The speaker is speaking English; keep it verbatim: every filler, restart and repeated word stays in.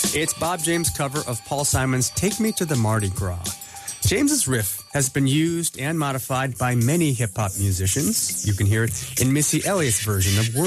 It's Bob James' cover of Paul Simon's Take Me to the Mardi Gras. James's riff has been used and modified by many hip-hop musicians. You can hear it in Missy Elliott's version of Word